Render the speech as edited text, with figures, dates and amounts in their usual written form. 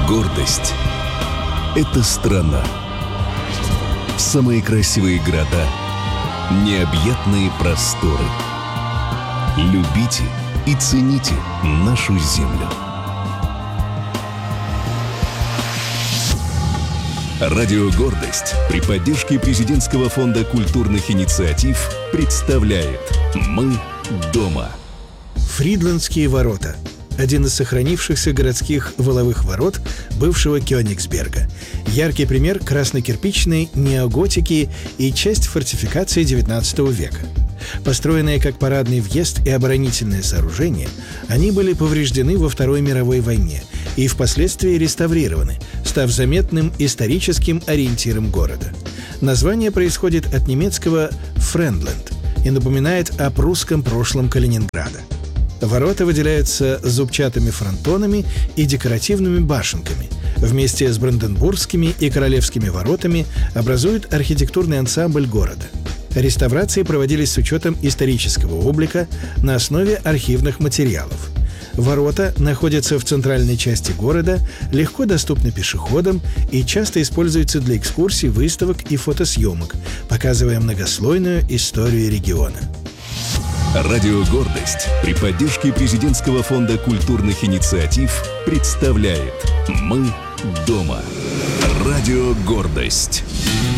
Гордость — это страна. Самые красивые города, необъятные просторы. Любите и цените нашу землю. Радио «Гордость» при поддержке Президентского фонда культурных инициатив представляет «Мы дома». Фридландские ворота – один из сохранившихся городских валовых ворот бывшего Кёнигсберга. Яркий пример краснокирпичной неоготики и часть фортификации XIX века. Построенные как парадный въезд и оборонительное сооружение, они были повреждены во Второй мировой войне и впоследствии реставрированы, став заметным историческим ориентиром города. Название происходит от немецкого «Френдленд» и напоминает о прусском прошлом Калининграда. Ворота выделяются зубчатыми фронтонами и декоративными башенками. Вместе с Бранденбургскими и Королевскими воротами образуют архитектурный ансамбль города. Реставрации проводились с учетом исторического облика на основе архивных материалов. Ворота находятся в центральной части города, легко доступны пешеходам и часто используются для экскурсий, выставок и фотосъемок, показывая многослойную историю региона. Радио «Гордость» при поддержке Президентского фонда культурных инициатив представляет «Мы дома». Радио «Гордость».